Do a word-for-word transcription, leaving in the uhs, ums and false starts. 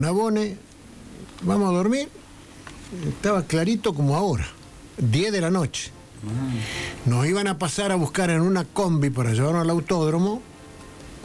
Nabone, vamos a dormir. Estaba clarito como ahora, diez de la noche. Nos iban a pasar a buscar en una combi para llevarnos al autódromo